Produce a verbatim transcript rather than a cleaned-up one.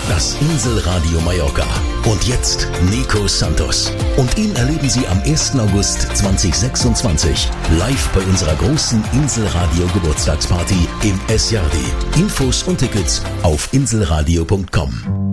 Das Inselradio Mallorca. Und jetzt Nico Santos. Und ihn erleben Sie am ersten August zweitausendsechsundzwanzig live bei unserer großen Inselradio Geburtstagsparty im S Jardi. Infos und Tickets auf inselradio punkt com.